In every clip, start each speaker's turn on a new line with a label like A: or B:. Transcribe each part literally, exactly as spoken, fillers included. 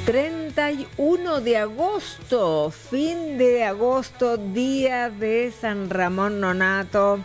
A: treinta y uno de agosto, fin de agosto, día de San Ramón Nonnato.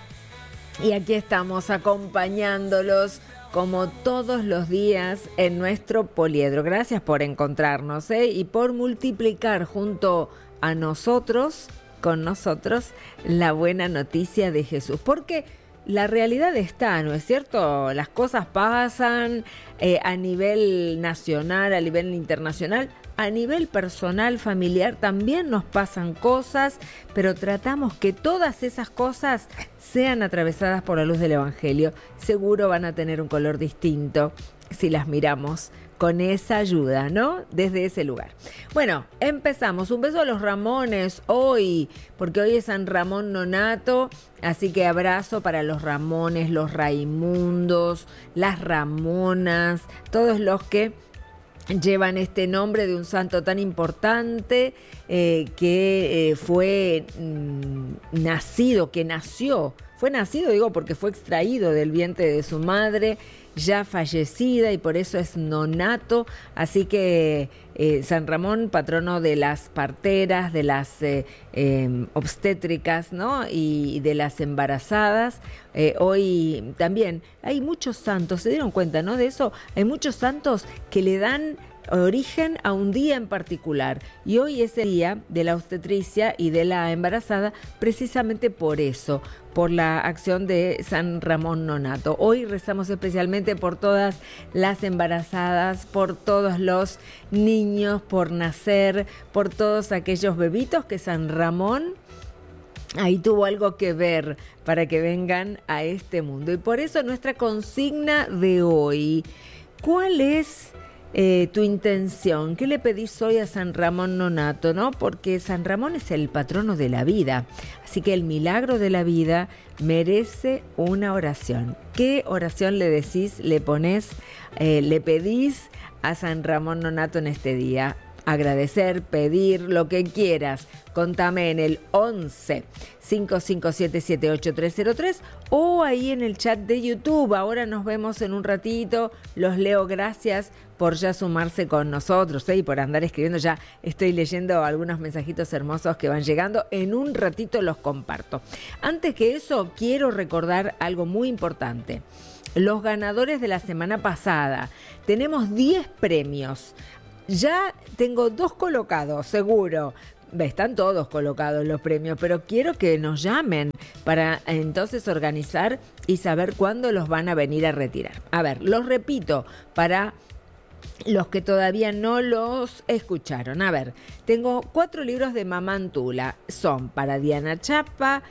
A: Y aquí estamos acompañándolos como todos los días en nuestro poliedro. Gracias por encontrarnos, ¿eh? Y por multiplicar junto a nosotros, con nosotros, la buena noticia de Jesús. Porque la realidad está, ¿no es cierto? Las cosas pasan eh, a nivel nacional, a nivel internacional, a nivel personal, familiar, también nos pasan cosas, pero tratamos que todas esas cosas sean atravesadas por la luz del Evangelio. Seguro van a tener un color distinto si las miramos con esa ayuda, ¿no? Desde ese lugar. Bueno, empezamos. Un beso a los Ramones hoy, porque hoy es San Ramón Nonnato, así que abrazo para los Ramones, los Raimundos, las Ramonas, todos los que llevan este nombre de un santo tan importante eh, que eh, fue mm, nacido, que nació, fue nacido, digo, porque fue extraído del vientre de su madre, ya fallecida, y por eso es Nonnato. Así que eh, San Ramón, patrono de las parteras, de las eh, eh, obstétricas, ¿no? Y de las embarazadas. Eh, hoy también hay muchos santos, ¿se dieron cuenta, no? De eso, hay muchos santos que le dan origen a un día en particular, y hoy es el día de la obstetricia y de la embarazada, precisamente por eso, por la acción de San Ramón Nonnato. Hoy rezamos especialmente por todas las embarazadas, por todos los niños por nacer, por todos aquellos bebitos que San Ramón ahí tuvo algo que ver para que vengan a este mundo. Y por eso nuestra consigna de hoy: ¿cuál es Eh, tu intención? ¿Qué le pedís hoy a San Ramón Nonnato, no? Porque San Ramón es el patrono de la vida, así que el milagro de la vida merece una oración. ¿Qué oración le decís, le ponés, eh, le pedís a San Ramón Nonnato en este día? Agradecer, pedir, lo que quieras. Contame en el once, cinco cinco siete siete ocho tres cero tres o ahí en el chat de YouTube. Ahora nos vemos en un ratito, los leo. Gracias por ya sumarse con nosotros, ¿eh? Y por andar escribiendo. Ya estoy leyendo algunos mensajitos hermosos que van llegando. En un ratito los comparto. Antes que eso, quiero recordar algo muy importante. Los ganadores de la semana pasada. Tenemos diez premios. Ya tengo dos colocados, seguro. Están todos colocados los premios, pero quiero que nos llamen para entonces organizar y saber cuándo los van a venir a retirar. A ver, los repito para los que todavía no los escucharon. A ver, tengo cuatro libros de Mamá Antula. Son para Diana Chapa,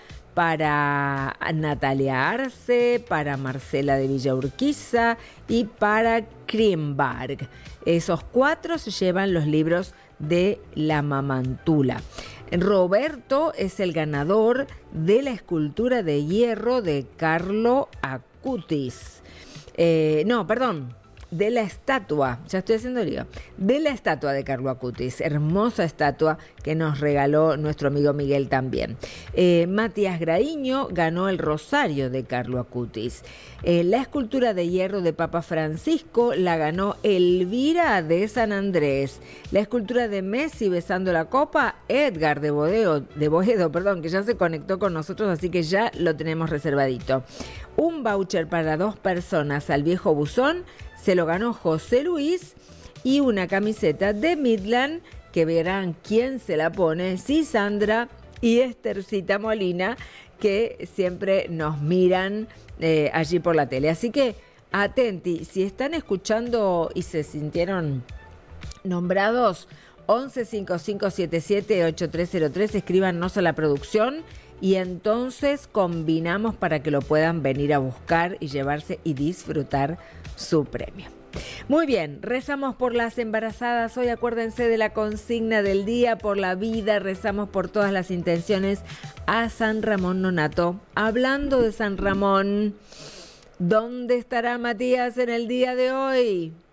A: para Natalia Arce, para Marcela de Villa Urquiza y para Krimbarg. Esos cuatro se llevan los libros de la Mamá Antula. Roberto es el ganador de la escultura de hierro de Carlo Acutis. Eh, no, perdón. De la estatua, ya estoy haciendo lío, de la estatua de Carlo Acutis, hermosa estatua que nos regaló nuestro amigo Miguel también. Eh, Matías Graíño ganó el rosario de Carlo Acutis. Eh, la escultura de hierro de Papa Francisco la ganó Elvira de San Andrés. La escultura de Messi besando la copa, Edgar de Boedo, de Boedo, perdón, que ya se conectó con nosotros, así que ya lo tenemos reservadito. Un voucher para dos personas al Viejo Buzón se lo ganó José Luis, y una camiseta de Midland que verán quién se la pone, sí, Sandra y Esthercita Molina, que siempre nos miran eh, allí por la tele. Así que atenti, si están escuchando y se sintieron nombrados, once cinco cinco siete siete ocho tres cero tres, escríbanos a la producción y entonces combinamos para que lo puedan venir a buscar y llevarse y disfrutar su premio. Muy bien, rezamos por las embarazadas. Hoy acuérdense de la consigna del día, por la vida. Rezamos por todas las intenciones a San Ramón Nonnato. Hablando de San Ramón, ¿dónde estará Matías en el día de hoy?